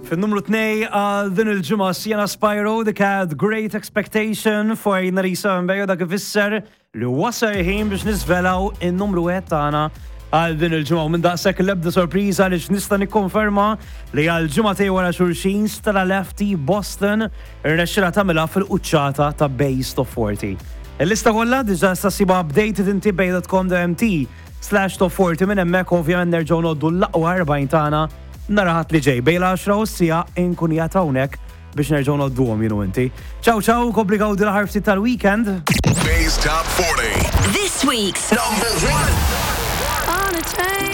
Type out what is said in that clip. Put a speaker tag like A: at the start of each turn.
A: Fin-numru 2 għal din il-ġimgħa Sienna Spyro dik had Great Expectation for Narisa Mbejo dak ifisser li wasal ħin biex nisvelaw in-numru 1 tagħna għal din il-ġimgħa minn daqshekk l-ebda sorpriża li nista' nikkonferma li għal ġimgħatej wara xulxin Stella Lefty Boston irnexxilha tagħmilha fil-quċċata ta' Base Top 40. Il-lista kollha diġà sta ssibha updated inti bej.com.mt/top 40 minn hemmhekk ovvjament nerġgħu noddu l-aqwa 40 tagħna naraħat li ġej bej l-10 u s-sija inkun jgħat hawnhekk biex nerġgħu nodduhom jienu inti. Ciao ciao, komplikaw dil ħarfti tal-weekend.
B: Base Top 40.
C: This week's
B: Number 1.
C: On a train.